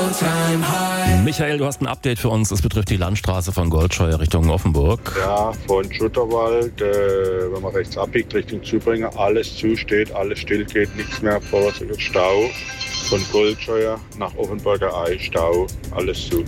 Michael, du hast ein Update für uns. Es betrifft die Landstraße von Goldscheuer Richtung Offenburg. Ja, von Schutterwald, wenn man rechts abbiegt Richtung Zubringer, alles zusteht, alles still geht, nichts mehr vor, Stau. Von Goldscheuer nach Offenburger Ei, Stau, alles zu.